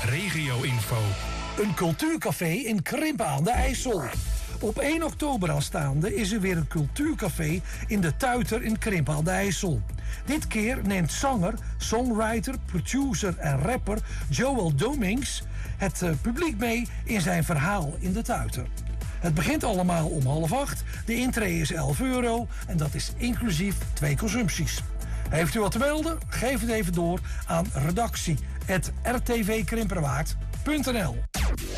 regio-info. Een cultuurcafé in Krimpen aan de IJssel. Op 1 oktober aanstaande is er weer een cultuurcafé in de Tuiter in Krimpen aan de IJssel. Dit keer neemt zanger, songwriter, producer en rapper Joel Domings het publiek mee in zijn verhaal in de Tuiter. Het begint allemaal om 7:30. De intree is €11 en dat is inclusief 2 consumpties. Heeft u wat te melden? Geef het even door aan redactie@rtvkrimperwaard.nl.